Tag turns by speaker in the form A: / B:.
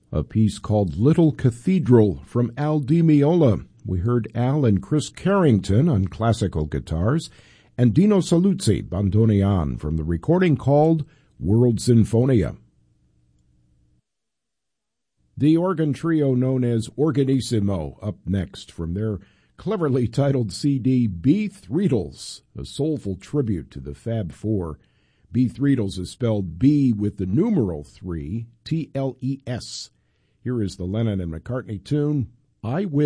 A: A piece called Little Cathedral from Al Di Meola. We heard Al and Chris Carrington on classical guitars, and Dino Saluzzi, bandoneon, from the recording called World Sinfonia. The organ trio known as Organissimo up next from their cleverly titled CD Beathreadles, a soulful tribute to the Fab Four. Beathreadles is spelled B with the numeral 3, T-L-E-S. Here is the Lennon and McCartney tune, I Will.